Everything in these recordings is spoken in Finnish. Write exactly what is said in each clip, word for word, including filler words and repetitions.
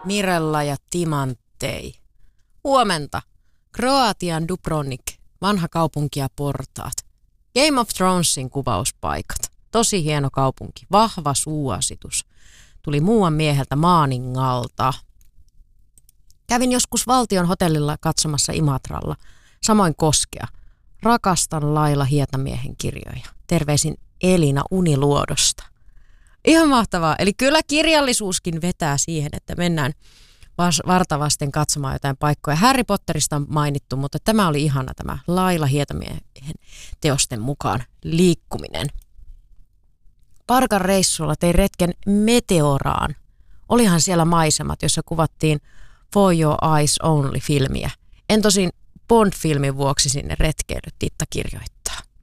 Mirella ja Timantei. Huomenta. Kroatian Dubrovnik, vanha kaupunki ja portaat. Game of Thronesin kuvauspaikat. Tosi hieno kaupunki, vahva suositus. Tuli muuan mieheltä Maaningalta. Kävin joskus valtion hotellilla katsomassa Imatralla. Samoin Koskea. Rakastan Laila Hietamiehen kirjoja. Terveisin Elina Uniluodosta. Ihan mahtavaa. Eli kyllä kirjallisuuskin vetää siihen, että mennään vartavasten katsomaan jotain paikkoja. Harry Potterista on mainittu, mutta tämä oli ihana tämä Laila Hietamiehen teosten mukaan liikkuminen. Parkan reissulla tein retken Meteoraan. Olihan siellä maisemat, jossa kuvattiin For Your Eyes Only-filmiä. En tosin Bond-filmin vuoksi sinne retkeillyt, Titta kirjoittaa.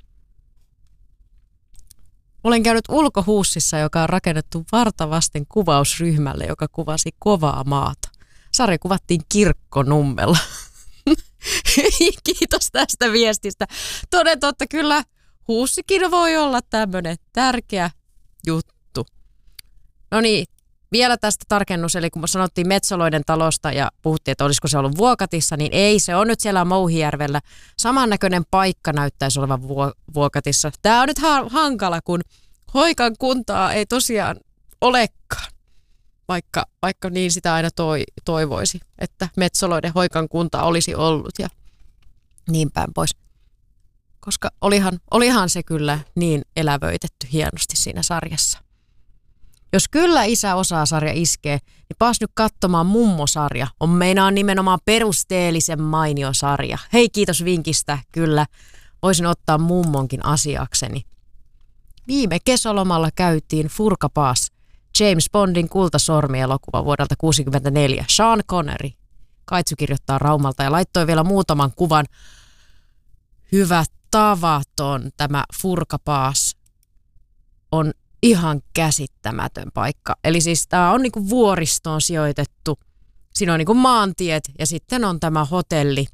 Olen käynyt ulkohuussissa, joka on rakennettu vartavasten kuvausryhmälle, joka kuvasi kovaa maata. Sarja kuvattiin Kirkkonummella. Kiitos tästä viestistä. Toden totta, kyllä huussikin voi olla tämmöinen tärkeä juttu. No niin, vielä tästä tarkennus, eli kun sanottiin Metsoloiden talosta ja puhuttiin, että olisiko se ollut Vuokatissa, niin ei, se on nyt siellä Mouhijärvellä. Samannäköinen paikka näyttäisi olevan Vuokatissa. Tämä on nyt ha- hankala, kun Hoikan kuntaa ei tosiaan olekaan, vaikka, vaikka niin sitä aina toi, toivoisi, että Metsoloiden Hoikan kunta olisi ollut ja niin päin pois. Koska olihan, olihan se kyllä niin elävöitetty hienosti siinä sarjassa. Jos kyllä isä osaa sarja iskee, niin paas nyt katsomaan Mummo-sarja. On meinaan nimenomaan perusteellisen mainio sarja. Hei, kiitos vinkistä. Kyllä, voisin ottaa mummonkin asiakseni. Viime kesälomalla käytiin Furka-Pass, James Bondin Kultasormi-elokuva vuodelta kuusikymmentäneljä. Sean Connery. Kaitsu kirjoittaa Raumalta ja laittoi vielä muutaman kuvan. Hyvä tavaton tämä Furka-Pass on ihan käsittämätön paikka. Eli siis tämä on niinku vuoristoon sijoitettu. Siinä on niinku maantiet ja sitten on tämä hotelli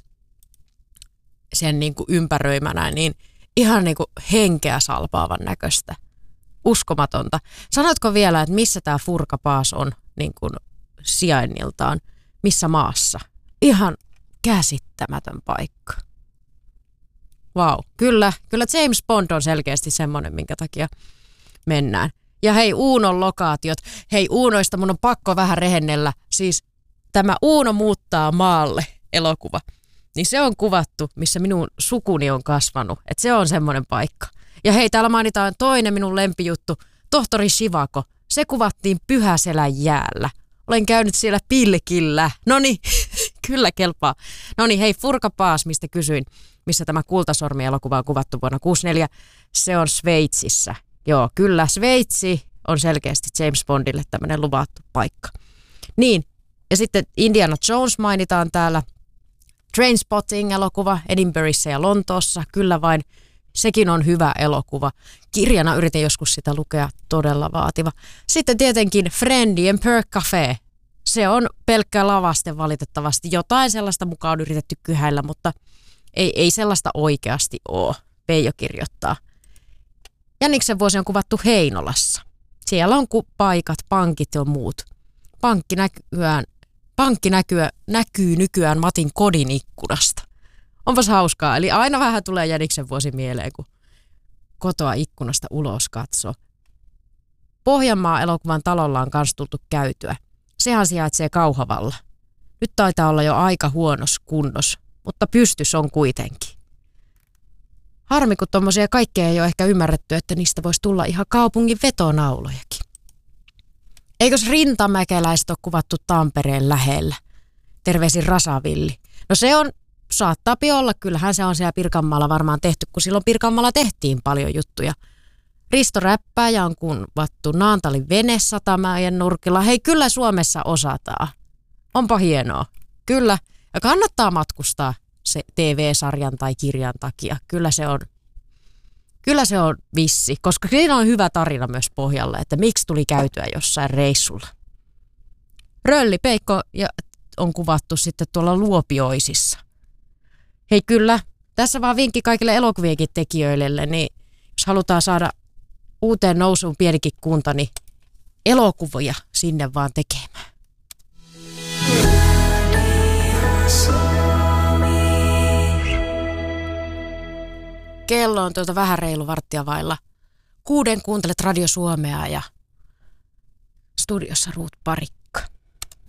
sen niinku ympäröimänä, niin ihan niinku henkeä salpaavan näköistä. Uskomatonta. Sanotko vielä, että missä tämä Furka-Pass on niinku sijainniltaan? Missä maassa? Ihan käsittämätön paikka. Vau, wow. Kyllä, kyllä James Bond on selkeästi semmoinen, minkä takia mennään. Ja hei, Uunon lokaatiot. Hei, Uunoista mun on pakko vähän rehennellä. Siis tämä Uuno muuttaa maalle elokuva. Niin se on kuvattu, missä minun sukuni on kasvanut. Että se on semmoinen paikka. Ja hei, täällä mainitaan toinen minun lempijuttu. Tohtori Shivako. Se kuvattiin Pyhäselän jäällä. Olen käynyt siellä pilkillä. Noniin, kyllä kelpaa. Noniin, hei, Furka-Pass, mistä kysyin, missä tämä Kultasormi-elokuva on kuvattu vuonna kuusikymmentäneljä. Se on Sveitsissä. Joo, kyllä. Sveitsi on selkeästi James Bondille tämmöinen luvattu paikka. Niin, ja sitten Indiana Jones mainitaan täällä. Trainspotting-elokuva Edinburghissa ja Lontoossa. Kyllä vain, sekin on hyvä elokuva. Kirjana yritin joskus sitä lukea, todella vaativa. Sitten tietenkin Friendien Per Café. Se on pelkkä lavaste valitettavasti. Jotain sellaista mukaan on yritetty kyhäillä, mutta ei, ei sellaista oikeasti ole. Veijo kirjoittaa. Jäniksen vuosi on kuvattu Heinolassa. Siellä on paikat, pankit ja muut. Pankki, näkyään, pankki näkyy, näkyy nykyään Matin kodin ikkunasta. Onpas hauskaa. Eli aina vähän tulee Jäniksen vuosi mieleen, kun kotoa ikkunasta ulos katsoo. Pohjanmaa-elokuvan talolla on kans tultu käytyä. Sehän sijaitsee Kauhavalla. Nyt taitaa olla jo aika huonos kunnos, mutta pystys on kuitenkin. Harmi, kun tommosia kaikkea ei ole ehkä ymmärretty, että niistä voisi tulla ihan kaupungin vetonaulojakin. Eikös rintamäkeläiset ole kuvattu Tampereen lähellä? Terveisin Rasavilli. No se on, saattaapi olla, kyllähän se on siellä Pirkanmaalla varmaan tehty, kun silloin Pirkanmaalla tehtiin paljon juttuja. Risto Räppääjä on kuvattu Naantalin venesatamäen nurkilla. Hei, kyllä Suomessa osataan. Onpa hienoa. Kyllä. Ja kannattaa matkustaa se T V-sarjan tai kirjan takia. Kyllä se on, kyllä se on vissi, koska siinä on hyvä tarina myös pohjalla, että miksi tuli käytyä jossain reissulla. Rölli Peikko on kuvattu sitten tuolla Luopioisissa. Hei kyllä, tässä vaan vinkki kaikille elokuvienkin tekijöille, niin jos halutaan saada uuteen nousuun pienikin kunta, niin elokuvia sinne vaan tekemään. kello on tuota vähän reilu varttia vailla. Kuuden kuuntelet Radio Suomea ja studiossa Ruut Parikka.